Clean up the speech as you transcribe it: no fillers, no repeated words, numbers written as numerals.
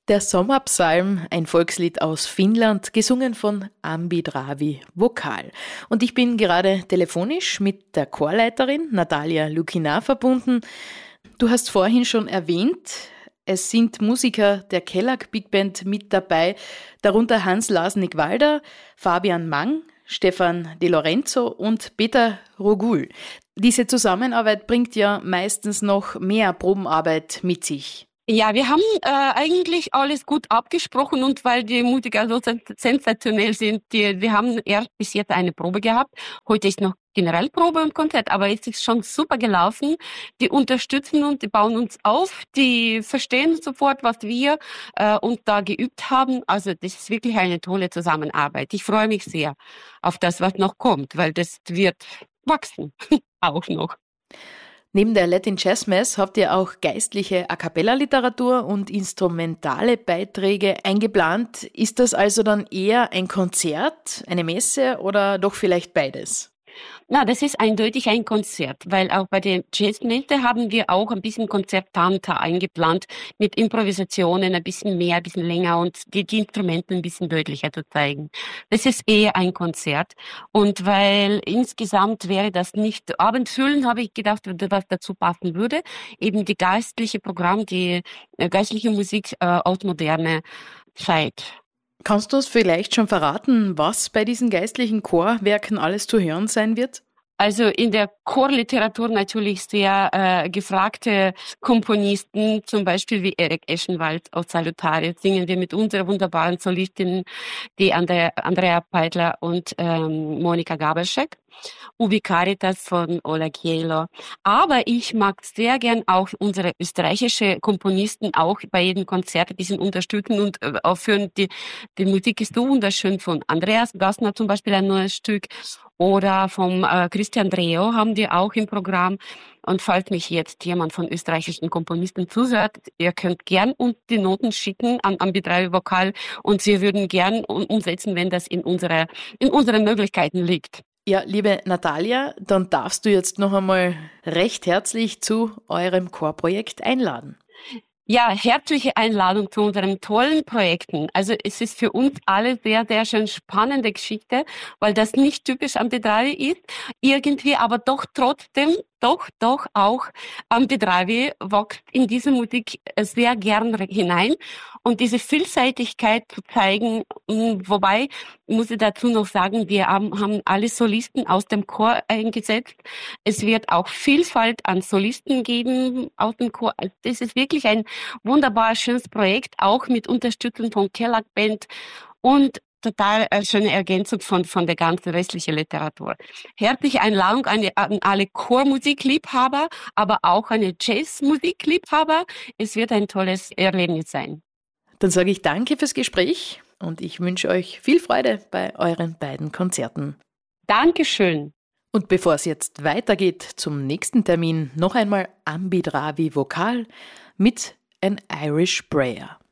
Der Sommerpsalm, ein Volkslied aus Finnland, gesungen von Ambidravi Vokal. Und ich bin gerade telefonisch mit der Chorleiterin Natalia Lukina verbunden. Du hast vorhin schon erwähnt, es sind Musiker der Kellag Big Band mit dabei, darunter Hans-Lars Nigwalder, Fabian Mang, Stefan De Lorenzo und Peter Rogul. Diese Zusammenarbeit bringt ja meistens noch mehr Probenarbeit mit sich. Ja, wir haben eigentlich alles gut abgesprochen und weil die Musiker so sensationell sind, wir haben erst bis jetzt eine Probe gehabt. Heute ist noch Generalprobe und Konzert, aber es ist schon super gelaufen. Die unterstützen uns, die bauen uns auf, die verstehen sofort, was wir und da geübt haben. Also das ist wirklich eine tolle Zusammenarbeit. Ich freue mich sehr auf das, was noch kommt, weil das wird wachsen, auch noch. Neben der Latin Jazz Mess habt ihr auch geistliche A-cappella-Literatur und instrumentale Beiträge eingeplant. Ist das also dann eher ein Konzert, eine Messe oder doch vielleicht beides? Na, das ist eindeutig ein Konzert, weil auch bei der Jazzmesse haben wir auch ein bisschen konzertanter eingeplant, mit Improvisationen ein bisschen mehr, ein bisschen länger und die Instrumente ein bisschen deutlicher zu zeigen. Das ist eher ein Konzert. Und weil insgesamt wäre das nicht abendfüllend, habe ich gedacht, was dazu passen würde, eben die geistliche Programm, die geistliche Musik aus moderner Zeit. Kannst du uns vielleicht schon verraten, was bei diesen geistlichen Chorwerken alles zu hören sein wird? Also in der Chorliteratur natürlich sehr gefragte Komponisten, zum Beispiel wie Erik Eschenwald aus Salutare, singen wir mit unserer wunderbaren Solistin, die Andrea Peitler und Monika Gaberschek. Ubi Caritas von Ola Kielo. Aber ich mag sehr gern auch unsere österreichische Komponisten auch bei jedem Konzert ein bisschen unterstützen und aufführen. Die Musik ist so wunderschön von Andreas Gassner zum Beispiel ein neues Stück oder vom Christian Dreo haben wir auch im Programm. Und falls mich jetzt jemand von österreichischen Komponisten zuhört, ihr könnt gern uns die Noten schicken an Ambidravi Vokal und wir würden gern umsetzen, wenn das in unseren Möglichkeiten liegt. Ja, liebe Natalia, dann darfst du jetzt noch einmal recht herzlich zu eurem Chorprojekt einladen. Ja, herzliche Einladung zu unseren tollen Projekten. Also es ist für uns alle sehr, sehr schön spannende Geschichte, weil das nicht typisch Ambidravi ist, irgendwie, aber doch trotzdem, doch auch Ambidravi wächst in diese Musik sehr gern hinein und diese Vielseitigkeit zu zeigen, wobei, muss ich dazu noch sagen, wir haben alle Solisten aus dem Chor eingesetzt. Es wird auch Vielfalt an Solisten geben aus dem Chor. Das ist wirklich ein wunderbar schönes Projekt, auch mit Unterstützung von Kellag Band und total schöne Ergänzung von der ganzen restlichen Literatur. Herzliche Einladung an alle Chormusikliebhaber, aber auch an Jazzmusikliebhaber. Es wird ein tolles Erlebnis sein. Dann sage ich danke fürs Gespräch und ich wünsche euch viel Freude bei euren beiden Konzerten. Dankeschön. Und bevor es jetzt weitergeht zum nächsten Termin, noch einmal Ambidravi Vokal mit An Irish Prayer.